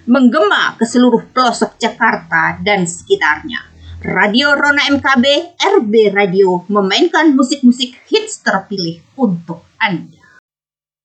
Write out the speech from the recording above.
menggema ke seluruh pelosok Jakarta dan sekitarnya. Radio Rona MKB, RB Radio memainkan musik-musik hits terpilih untuk Anda.